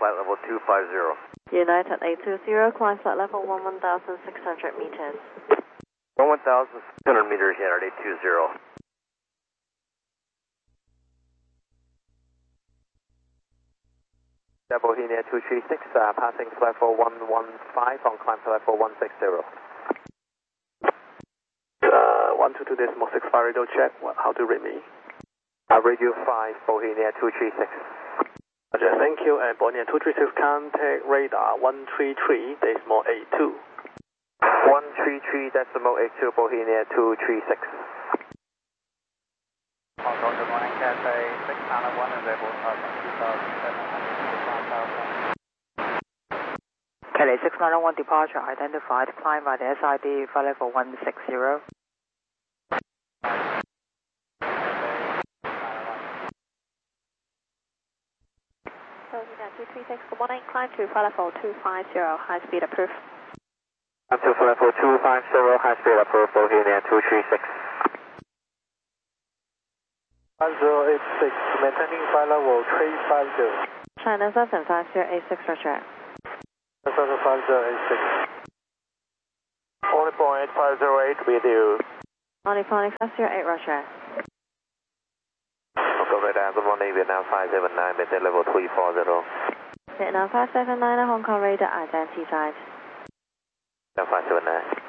flight level 250. United 820, climb flight level 11,600 meters. 11,600 meters, United 820. Bohemia 236, passing flight level 115 on climb flight level 160. 122.6 fire radio check, how to read me? Radio 5, Bohemia 236. Roger, thank you, and Bohemia 236 contact radar 133.82. 133.82, Bohemia 236. Hong Kong, good morning, Cathay 691 and level 2,700. Cathay 691 departure identified, climb by the SID flight level 160. Bohemia 236, good morning, climb to flight level 250, high speed approved. Up to flight level 250, high speed approved, Bohemia 236. 5086, maintaining flight level 350. China 75086, roger. 75086. Only point 508 with you. Only point 508, roger. Go radar, good morning, Vietnam 579, maintain level 340. Vietnam 579, Hong Kong radar identified. Vietnam 579.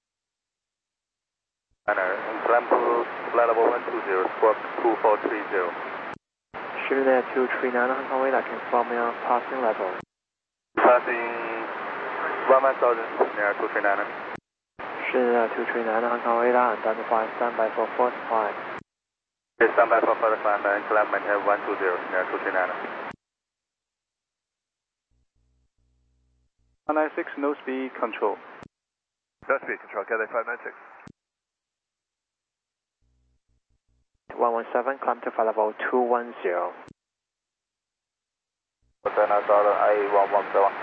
Climb to flight level 120, squawk 2430. Shooter 239, Hong Kong radar confirming passing level. Passing 1,000 near 239. Shooter 239, Hong Kong radar identified, standby for first flight. Stand by for further climb and climb maintain 120 near 239. 196, no speed control. No speed control, Cathay 596. 117, climb to flight level 210. China Southern A117.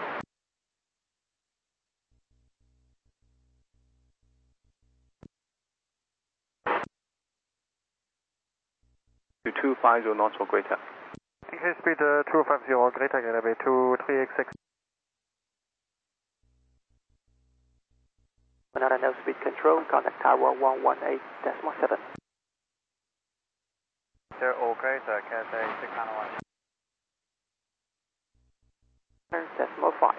250 knots or greater. Increase speed 250 or greater, Cathay 2386. Another no speed control, contact tower 118.7. There, or greater, Cathay 691. Decimal 5.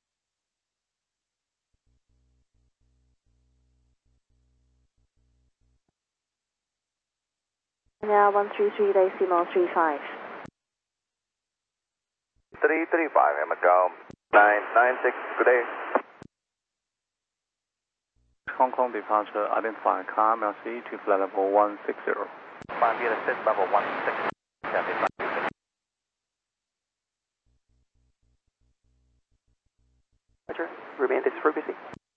Now 133 decimal 35. 335, Hamilton 996, good day. Hong Kong departure, identify car MLC to flight level 160. Climb via the sit level 160, Cathay 526. Roger, remain this frequency.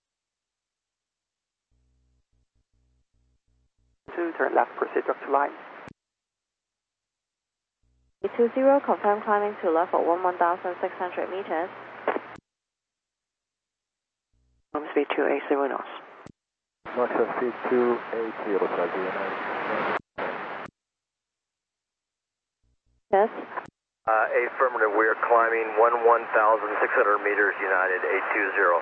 2, turn left, proceed up to line. 820, confirm climbing to level 11,600 meters. Speed 280 knots. North speed 280, Yes. Affirmative, we are climbing 11,600 meters, United 820.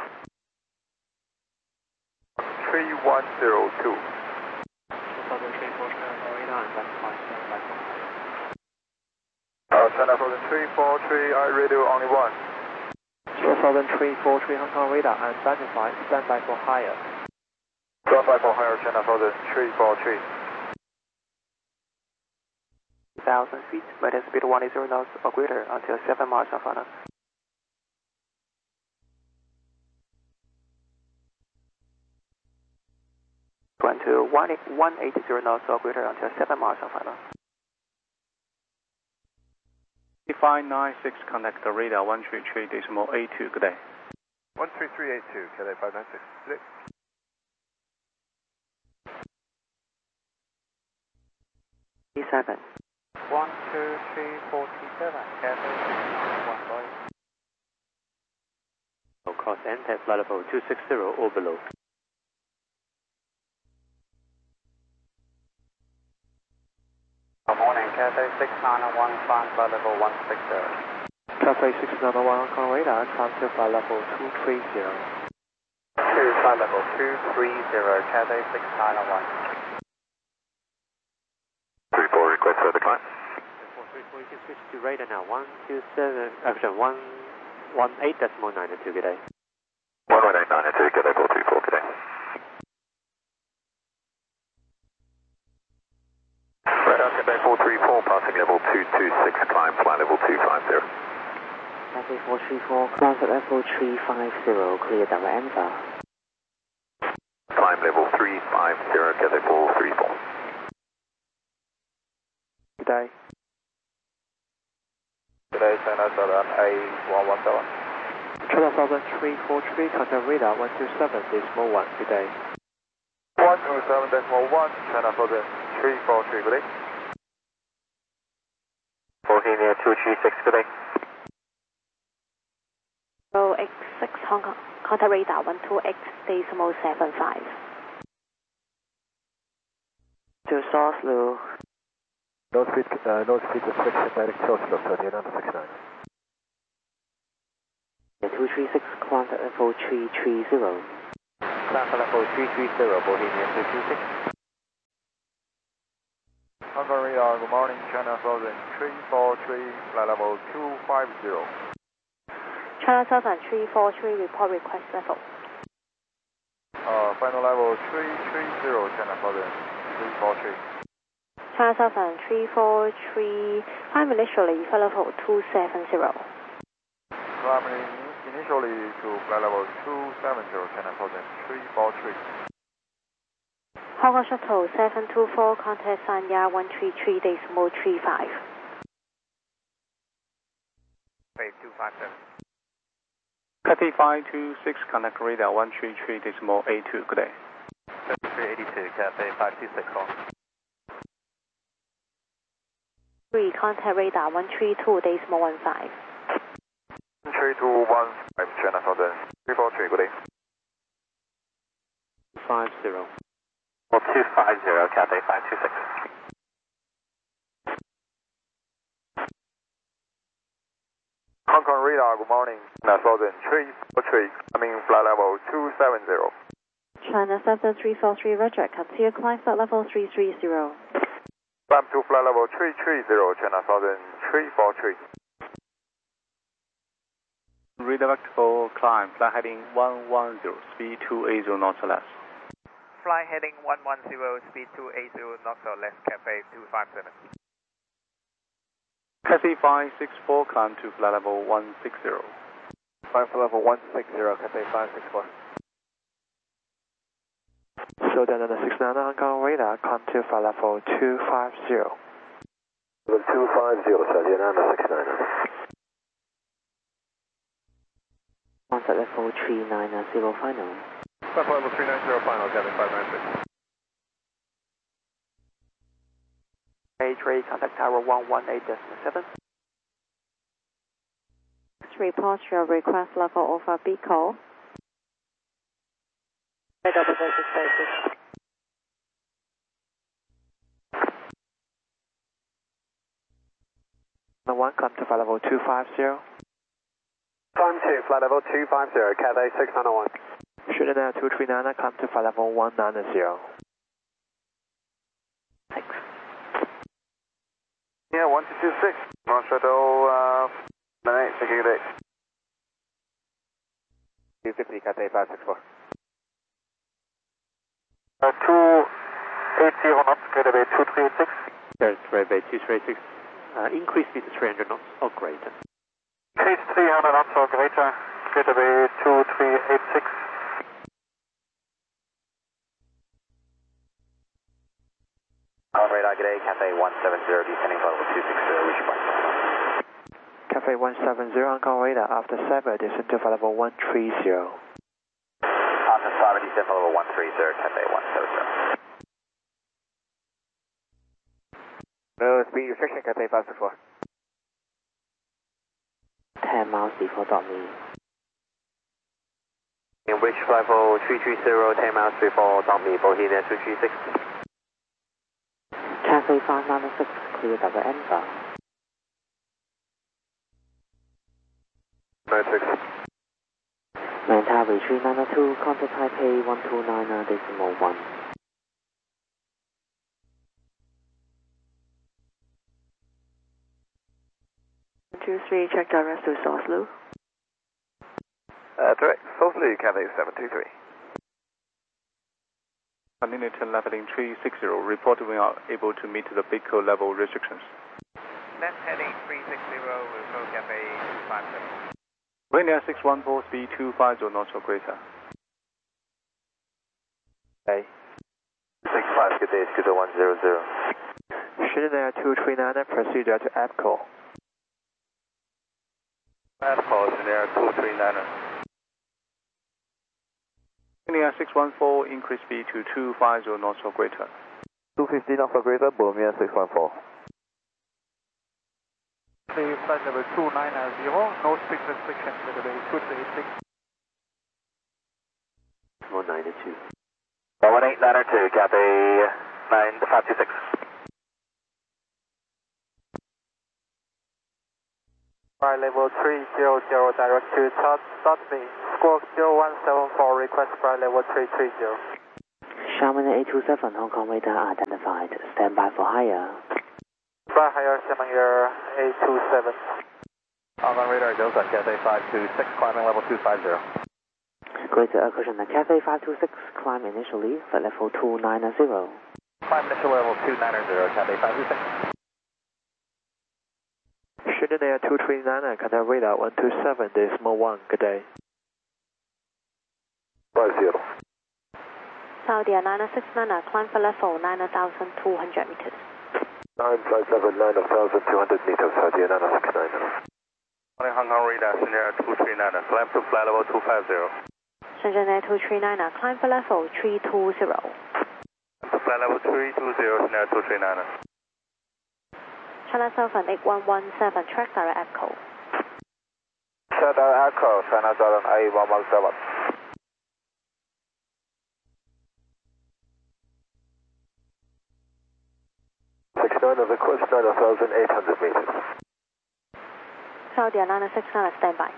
3102. 343, I radio only 1. 343 Hong Kong radar identified, standby for higher. Standby for higher, China 343. 1,000 feet, maintain speed 180 knots or greater until 7 miles of final. Going to 180 knots or greater until 7 miles of final. 596, contact the radar 133.82, good day. 13382, Cathay 596, good day. 7. 12347, Cathay 691, boy. Cross enter flight level 260 or below. Good morning, Cathay 691, climb flight level 160. Cathay 691 Hong Kong radar, climb to flight level 230. To flight level 230, Cathay 691. 34, request further climb. 434, you can switch to radar now, 118.92, good day. 11892, good day, 434, good day. Radar, Cathay 434, passing level 226, climb, flight level 250. Cathay 434, climb at level 350, clear double answer. Climb level 350, Cathay 434. Good day. Good day, China Southern A117. China Southern 343, contact radar 127.1, good day. 127.1, China Southern 343, good day. Bohemia 236, good day. So X6 Hong Kong, contact radar 12X.75. To Oslo. Nose speed restriction, direct to Oslo, 3969. 236, climb at level 330. Climb for level 330, Bohemia 226. Hong Kong radar, good morning, China Southern 343, flight level 250. China Southern 343, report request level. Final level 330, China Southern 343. China Southern 343, climb initially, flight level 270. Climbing initially to flight level 270, China Southern 343. Hong Kong Shuttle 724, contact Sanya 133.35. 257. Cathay 526, contact radar 133.82, good day. 382, Cathay 526 on. 3, contact radar 132.15. 3215, China Southern 343, good day. 50. 250, Cathay 526. Hong Kong radar, good morning. China Southern 343, coming flight level 270. China Southern 343, roger, continue climb flight level 330. Climb to flight level 330, China Southern 343. Redirect climb, flight heading 110, speed 280 knots or less. Fly heading 110, speed 280 knots or less, Cathay 257. Cathay 564, climb to flight level 160. Climb for level 160, Cathay 564. So then on the 69 Hong Kong radar, climb to flight level 250. Level 250, Sadiana 69. Contact level 390 final. Climb for level 390 final, Cathay 596. A3, contact tower 118.7. Report your request level over Beacon. Double basis. The 1, come to flight level 250. Climb to flight level 250, Cathay 691. Shanghai 239, come to flight level 190. Yeah, 1226. Launch shuttle 98, thank you, good day. 250, Cathay 564. 280 knots, Cathay 2386. There's Railway 236. Increase speed to 300 knots or greater. Increase 300 knots or greater, Cathay 2386. Radar, good day, Cathay 170, descending level 260, reach point. Cathay 170 Hong Kong radar, after cyber descend to flight level 130. After cyber descend for level 130, Cathay 170. No speed restriction, Cathay 564. 10 miles before me. In which flight level 330, 10 miles before Dongmi, Bohemia 236. Cathay 596, clear double answer. Cathay 392, contact Taipei 129.1. 23, check direct to Oslo. Direct, Oslo, Cathay 723. Continue to leveling 360. Report we are able to meet the BICO level restrictions. Left heading 360, will go Cathay 257. Rainier 614, speed 250 knots or greater. Okay. 65, good day, Scooter 100. Schneider 239, proceed to APCO. APCO, Schneider 239. Rainier 614, increase speed to 250 knots or greater. 250 knots or greater, Bolivia 614. Flight level 290, no speed restriction, today 2386. 192. 11892, Cathay 9526. Flight level 300, direct to Sydney. Squawk 0174, request flight level 330. Xiamen 827, Hong Kong radar identified. Stand by for higher. Fly higher, Xiamen Air 827. Hong Kong radar, Delta, Cathay 526, climbing level 250. Greater cushion at Cathay 526, climb initially, flight level 290. Climb initial level 290, Cathay 526. Schneider 239, contact radar 127.1. Good day. 50. Saudi 969, climb for level 9,200 meters. 957, 9,200 meters, Saudi 969. Hong Kong radar, Schneider 239, climb to flight level 250. Shenzhen Air 239, climb for level 320. To flight level 320, Schneider 239. China Southern 8117, track direct APCO. Track direct APCO, China Southern 8117. Of the course, 9,800 meters. Saudi 969, stand by.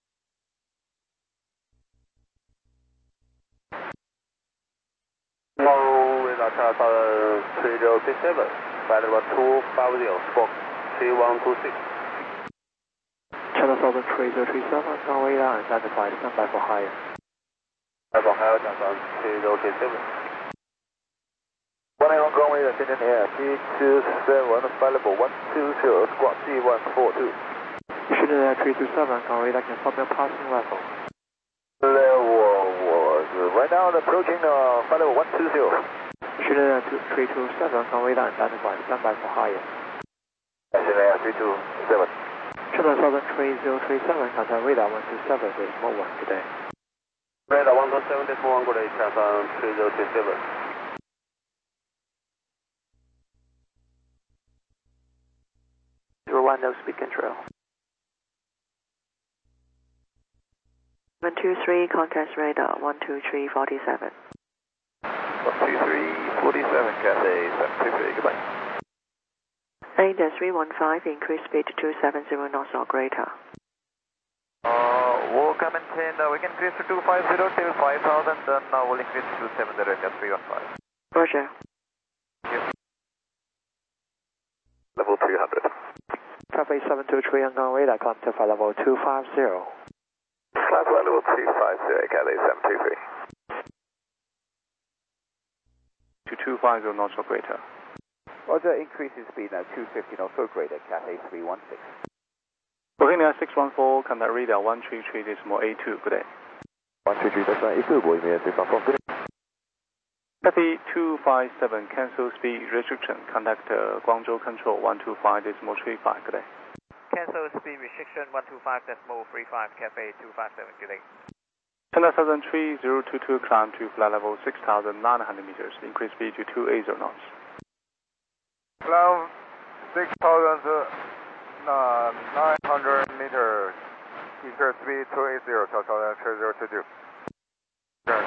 Tomorrow, radar China Southern 3037, flight level 250, squawk 3126. China Southern 3037, Hong Kong radar identified. Stand by for higher. Stand by for higher, China Southern 3037. 1 Hong Kong radar, Shenzhen Air 327, flight level 120, squawk 3142. Schneider 327, Hong Kong radar, confirm your passing level. Right now approaching flight level 120. Schneider 327, Hong Kong radar identified. Stand by for higher. Shenzhen Air 327. China Southern 3037, contact radar 127.1. Good day. Radar 127.1, good day, China Southern 3037. 01, no speed control. 723, contact radar 12347. 12347, Cathay 723, goodbye. ADA 315, increase speed to 270 knots or greater. Walk and maintain, we can increase to 250 till 5,000, then we'll increase to 270 at 315. Roger. Level 300. Cathay 723, Hong Kong radar, climb to flight level 250. Flight level 250, Cathay 723. To 250 knots or greater. Roger, increasing speed now 250 knots or greater, Cathay 316. Rainier 614, contact radar 133.82. Good day. 133.82, Bolivia 614, good day. Cathay 257, cancel speed restriction. Contact Guangzhou Control 125.35. Good day. Cancel speed restriction 125.35, Cathay 257, good day. China Southern 3022, climb to flight level 6,900 meters. Increase speed to 280 knots. Climb 6,900 meters. Increase speed 280, China Southern 3022. Turn.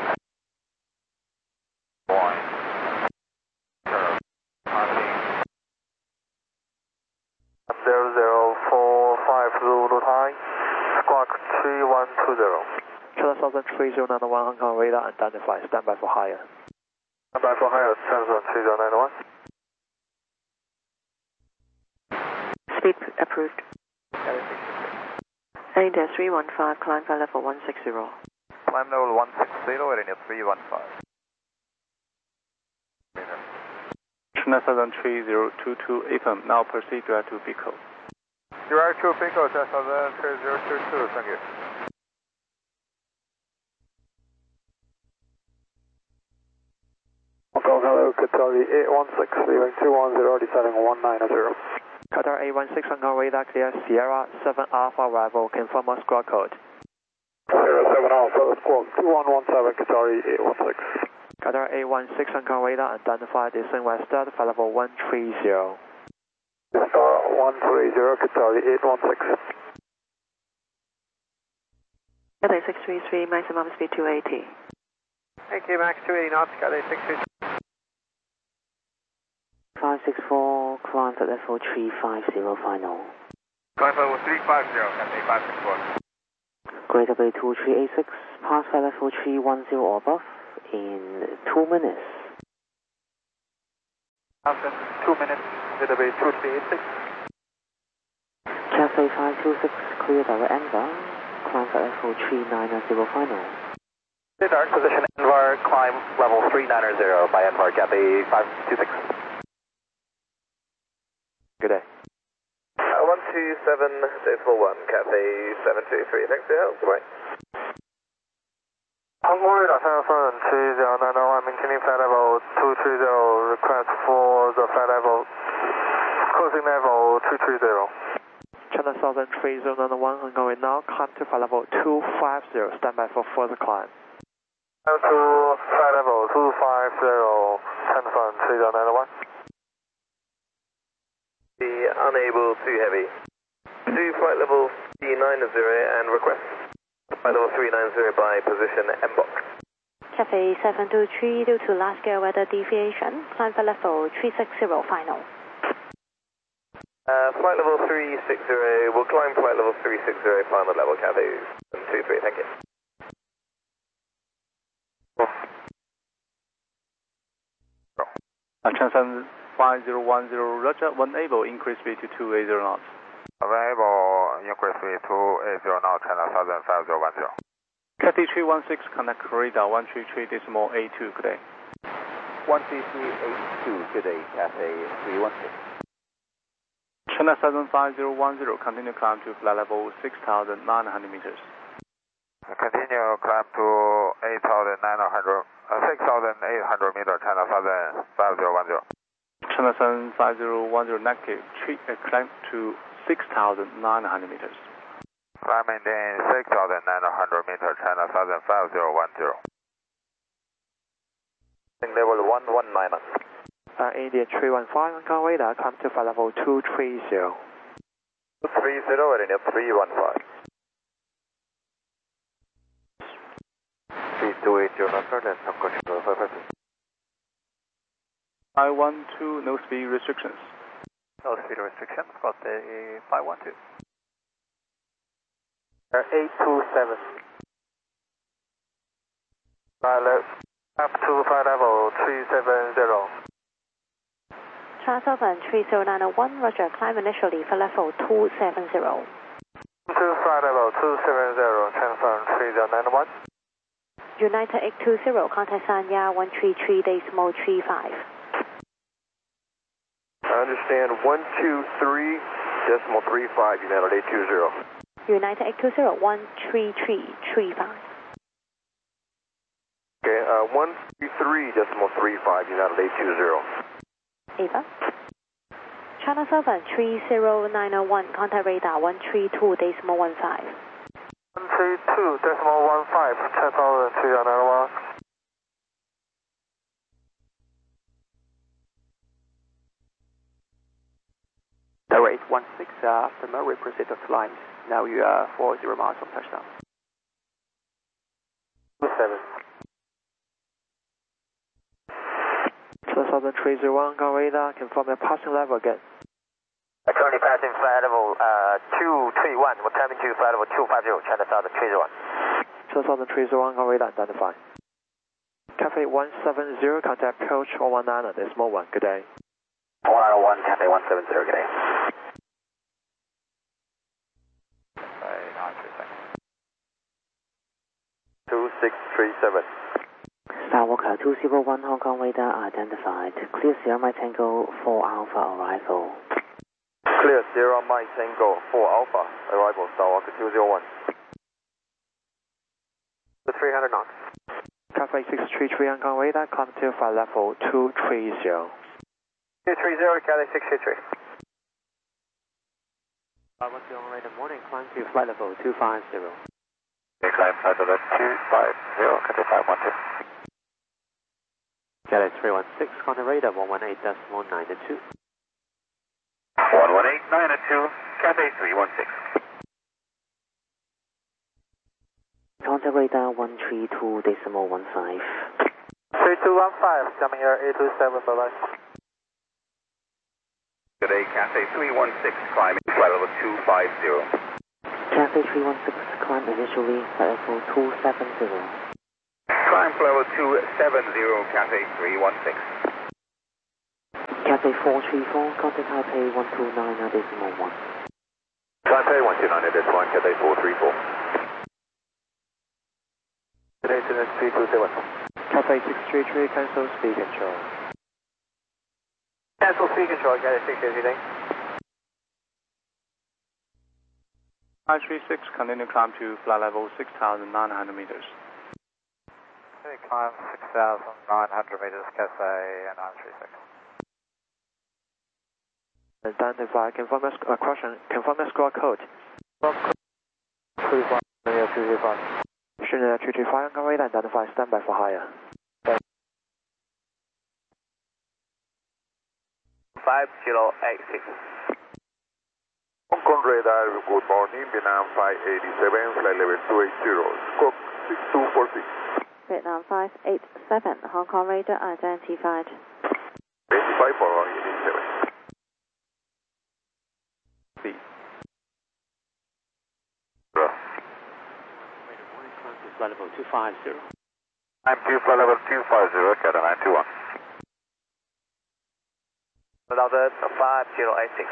0045 Zulu Thai, squawk 3120. China Southern 3091 Hong Kong radar identified. Stand by for higher. Stand by for higher, China Southern 3091. Speed approved. ADA 315, climb flight level 160. Climb level 160, Arena 315. China Southern 3022 FM, now proceed direct to Pico. Direct to Pico, China Southern 3022, thank you. Hello, Qatar 816, leaving 210, descending 190. Qatar 816 Hong Kong radar clear. Sierra 7 Alpha arrival. Confirm on squawk code. Sierra 7 Alpha, squawk 2117, Qatar 816. Qatar 816 Hong Kong radar identified. Descend west start, flight level 130. Star 130, Qatar 816. Cathay 633, maximum speed 280. Thank you, Max 280 knots, Cathay 633. 564, climb flight level 350 final. Climb level 350, Cathay 564. Greater Bay 2386, pass flight level 310 or above in 2 minutes. After 2 minutes, Greater Bay 2386. Cathay 526, clear direct Envar, climb flight level 390 final. Dark position Envar, climb level 390 by Envar, Cathay 526. Good day. 127.1, Cathay 723, thanks for your help, bye. Hong Kong radar, China Southern 3091, maintaining flight level 230, request for the flight level, closing level 230. China Southern 3091 Hong Kong now climb to flight level 250. Stand by for further climb. Climb to flight level 250, China Southern 3091. Unable to heavy. To flight level 390 and request flight level 390 by position MBOX. Cathay 723 due to last scale weather deviation, climb flight level 360 final. Flight level 360, we'll climb flight level 360 final level, Cathay 723, thank you. China Southern 5010, Roger, unable, increase speed to 280 knots. Available, increase speed to 80 now, China Southern 5010. Cathay 316, connect radar 133.82, good day. 13382, good day, Cathay 316. China Southern 5010, continue climb to flight level 6,900 meters. Continue climb to 6,800 meters, China Southern 5010. China Southern 5010, negative, climb to 6,900 meters. Climb maintain 6,900 meters, China Southern 5010. Level 119. India 315 Hong Kong radar, climb to flight level 230. 230, India 315. Speed 280, not further, some control 550. 512, no speed restrictions. No speed restrictions, got the 512. 827. Up to flight level 370. China Southern 3091, Roger, climb initially for level 270. To flight level 270, China Southern 3091. United 820, contact Sanya 133.35. I understand 123.35, United 820. United 820, 133.35. Okay, 133.35, United 820. Ava. China Southern 3091, contact radar 132.15. 132.15, China Southern 3091. Tower 816, after Murray, proceed to flight. Now you are 40 miles from touchdown. 27. China Southern 301 Hong Kong radar, confirm your passing level again. Currently passing flight level 231, we're climbing to flight level 250, China Southern 301. 2030 on radar identified. Cafe 170, contact approach 119, decimal 1, good day. 101, Cafe 170, good day. 2637. Skywalker 201 Hong Kong radar identified. Clear Sierra Mike Tango 4 Alpha arrival. Clear Sierra Mike Tango 4 Alpha arrival, Skywalker 201. The 300 knots. Cafe 633 Hong Kong radar, climb to flight level 230. 230, Cafe 633. 510 on radar morning, climb to flight level 250. Climb flight level 250, Cafe 512. Cafe 316, contact radar 118.902. 118.902, Cafe 316. Contact radar 132.15. 3215, coming here 827, bye bye. Good day, Cafe 316, climbing flight level 250. Cafe 316, climb initially flight level 270. Climb level 270, Cafe 316. Cafe 434, contact Taipei 129.1. Taipei 129, this one, Cafe 434. Today, 327. Cafe 633, cancel speed control. Cancel speed control, Cafe 633. 936, continue climb to flight level 6,900 meters. Okay, climb 6,900 meters, Cafe 936. Identify, confirm the question, confirm the squawk code. 235, 235. 235 Hong Kong radar identify, standby for higher. 5086. Hong Kong radar, good morning, Vietnam 587, flight level 280, squawk 6246. Vietnam 587, Hong Kong radar identified. 85 for 87. Speed. Flight level 250. I'm to flight level 250, Cafe 921. Another 5086.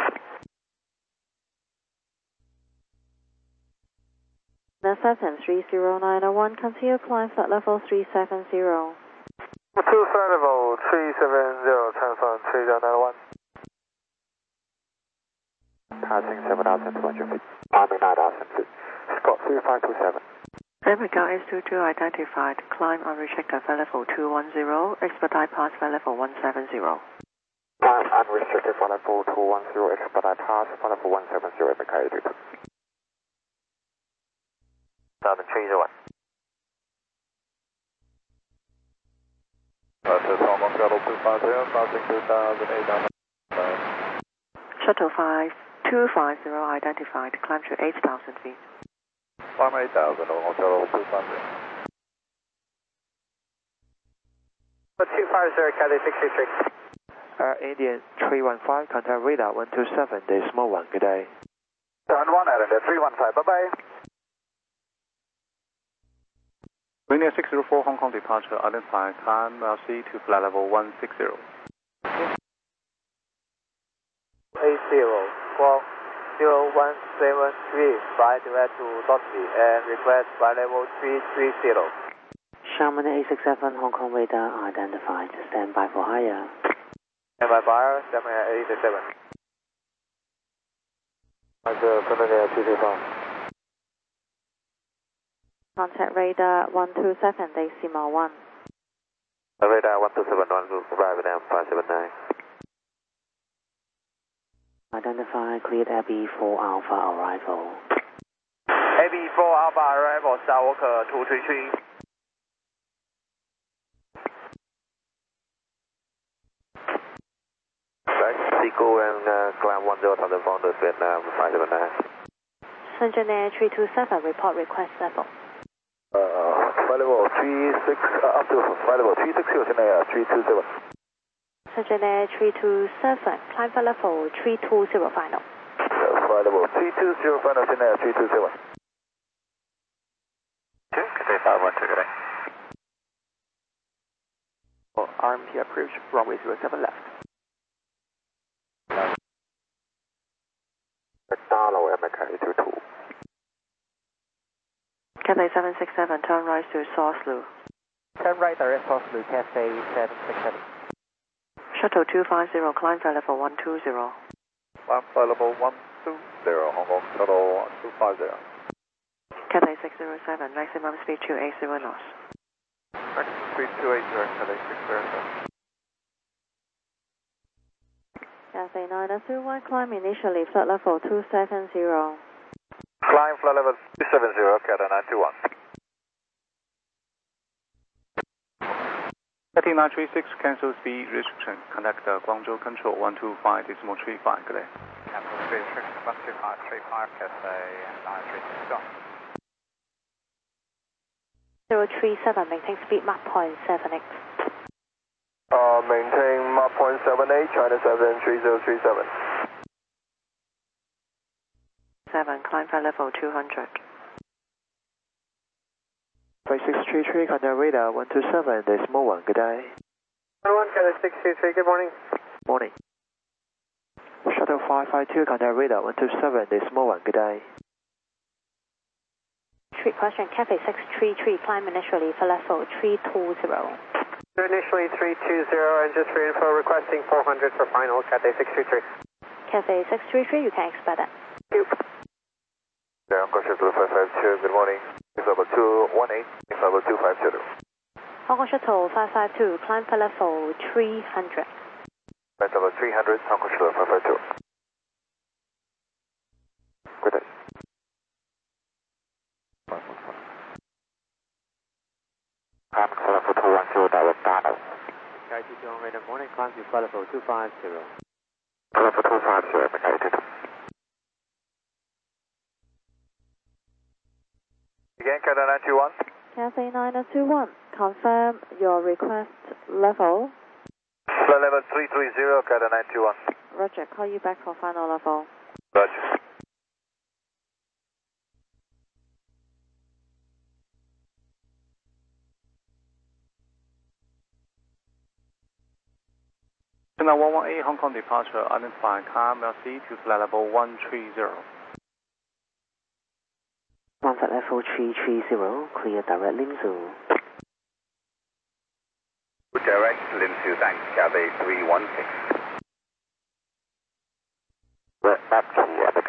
Netherton 30901, continue climb flight level 370. 2 flight level 370, transfer 3091. Passing 7,200 feet. Climbing 9,000 feet. Scott 3527. America S22 identified. Climb unrestricted flight level 210, expedite past flight level 170. Climb unrestricted flight level 210, expedite pass flight level 170, America 82. 301. Hong Shuttle 250, passing 2,800. Shuttle 5250 identified. Climb to 8,000 feet. Climb 8,000, Hong Shuttle 250. 250, Cafe 633. Air Indian 315, contact radar 127, decimal 1, good day. 71 Islander 315, bye-bye. Linear 604 Hong Kong departure, identify, climb LC to flight level 160. 80, squawk 0173, fly direct to Dotty and request flight level 330. Xiamen 867 Hong Kong radar identified. Standby for higher. Standby fire, 787. Familiar 225. Contact radar 127, decimal 1. Radar 127, 125, Vietnam 579. Identify, cleared Abbey 4 Alpha arrival. AB4 Alpha arrival, Skywalker 233. Seco and climb 10,000 founders, Vietnam 579. Shenzhen Air 327, report request level. Flight level 36, up to flight level 360, Shenzhen Air 327. Shenzhen Air 327, climb flight level 320 final. Flight level 320, final, Shenzhen Air 327. Cathay 512, good day. RMP approach, runway 07 left. Darlow, MK 22. Cathay 767, turn right to Sausalou. Turn right direct Sausalou, Cathay 767. Shuttle 250, climb flight level 120. Climb flight level 120, Hong Kong Shuttle 250. Cathay 607, maximum speed 280 knots. Maximum speed 280, Cathay 607. Cathay 921, climb initially flight level 270. Climb flight level 270, Cathay 921. Cathay 936, cancel speed restriction. Contact Guangzhou Control 125.35, good day. Cancel speed restriction 125.35, Cathay 936, go. 037, maintain speed Mach point 78. Maintain Mach point 78, China 73037. 7, climb flight level 200. 5633, contact radar 127, decimal 1, good day. 1, Cathay 623, good morning. Morning. Shuttle 552, contact radar 127, decimal 1, good day. Street question, Cathay 633, climb initially for level 320. Initially 320, and just for info, requesting 400 for final, Cathay 633. Cathay 633, you can expect that. Yeah, Hong Kong Shuttle 552, good morning. It's level 218, it's level 252. Hong Kong Shuttle 552, climb for level 300. Flight level 300, Hong Kong Shuttle 552. Good day. Climb flight level 210, direct Darlow. Sky 22 on radar, morning, climb to flight level 250. Flight level 250, MK 22. Again, Cathay 921. Cathay 921, confirm your request level. Flight level 330, Cathay 921. Roger, call you back for final level. Roger. China 118, Hong Kong departure, identify car Merci to flight level 130. 1 flight level 330, clear direct Limzhou. Direct Limzhou, thanks, Cathay 316. Red Map key,